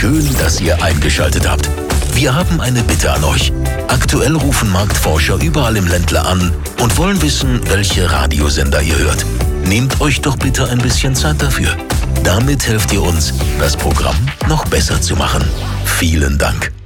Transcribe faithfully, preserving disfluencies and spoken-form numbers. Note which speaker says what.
Speaker 1: Schön, dass ihr eingeschaltet habt. Wir haben eine Bitte an euch. Aktuell rufen Marktforscher überall im Ländler an und wollen wissen, welche Radiosender ihr hört. Nehmt euch doch bitte ein bisschen Zeit dafür. Damit helft ihr uns, das Programm noch besser zu machen. Vielen Dank.